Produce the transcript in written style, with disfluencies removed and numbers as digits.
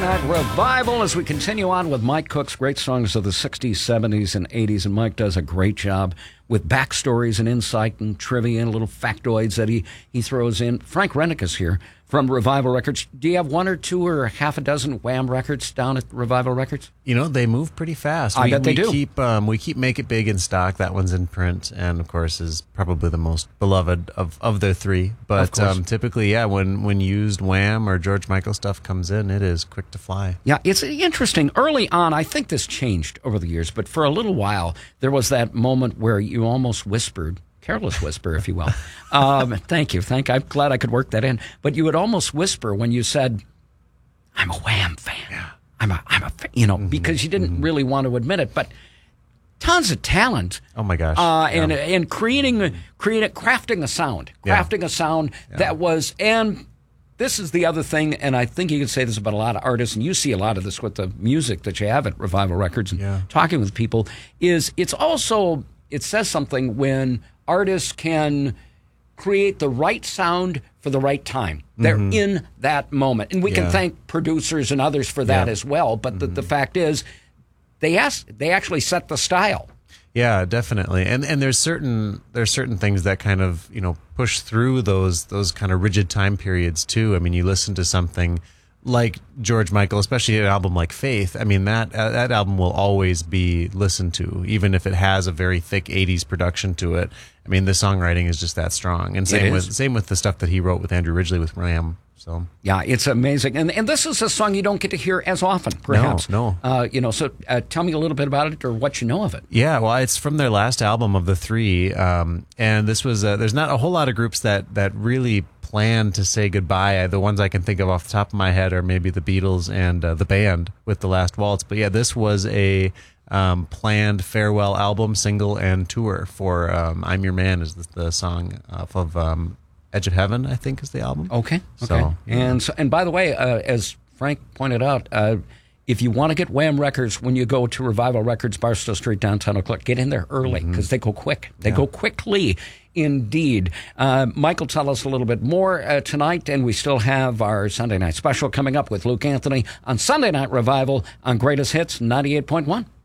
Night Revival as we continue on with Mike Cook's great songs of the 60s, 70s, and 80s. And Mike does a great job with backstories and insight and trivia and little factoids that he throws in. Frank Rennick is here from Revival Records. Do you have one or two or half a dozen Wham records down at Revival Records? You know, they move pretty fast. I bet they do. We keep Make It Big in stock. That one's in print, and of course is probably the most beloved of their three. But typically, yeah, when used Wham or George Michael stuff comes in, it is quick to fly. Yeah, it's interesting. Early on, I think this changed over the years, but for a little while, there was that moment where you almost whispered, careless whisper, if you will. Thank you. I'm glad I could work that in. But you would almost whisper when you said, I'm a Wham fan. Yeah. I'm a fan, because you didn't really want to admit it. But tons of talent. Oh my gosh. And crafting a sound. Crafting a sound that was, and this is the other thing, and I think you can say this about a lot of artists, and you see a lot of this with the music that you have at Revival Records and talking with people, is it says something when artists can create the right sound for the right time. They're in that moment. And we can thank producers and others for that as well. But the fact is, they actually set the style. Yeah, definitely. And there's certain things that kind of, push through those kind of rigid time periods too. I mean, you listen to something like George Michael, especially an album like Faith. I mean, that album will always be listened to, even if it has a very thick 80s production to it. I mean, the songwriting is just that strong. And same with the stuff that he wrote with Andrew Ridgeley with Wham. So yeah, it's amazing. And this is a song you don't get to hear as often, perhaps. No. So tell me a little bit about it or what you know of it. Yeah, well, it's from their last album of the three. And this was, there's not a whole lot of groups that really plan to say goodbye. The ones I can think of off the top of my head are maybe the Beatles and the Band with The Last Waltz. But yeah, this was a planned farewell album, single, and tour for I'm Your Man is the song off of Edge of Heaven, I think, is the album. Okay. So, yeah. And by the way, as Frank pointed out, if you want to get Wham records when you go to Revival Records, Barstow Street, downtown Eau Claire, get in there early because they go quick. They go quickly indeed. Mike will tell us a little bit more tonight, and we still have our Sunday night special coming up with Luke Anthony on Sunday Night Revival on Greatest Hits 98.1.